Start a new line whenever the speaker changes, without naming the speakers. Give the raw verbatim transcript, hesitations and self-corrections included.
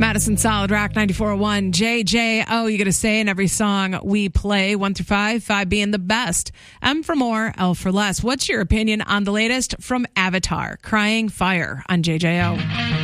Madison Solid Rock ninety-four point one. J J O, you got to say in every song we play, one through five, five being the best. M for more, L for less. What's your opinion on the latest from Avatar, Crying Fire on J J O?